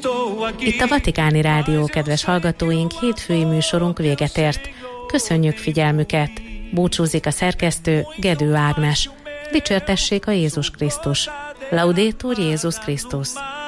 Itt a Vatikáni Rádió, kedves hallgatóink, hétfői műsorunk véget ért. Köszönjük figyelmüket! Búcsúzik a szerkesztő, Gedő Ágnes. Dicsértessék a Jézus Krisztus! Laudetur Jézus Krisztus!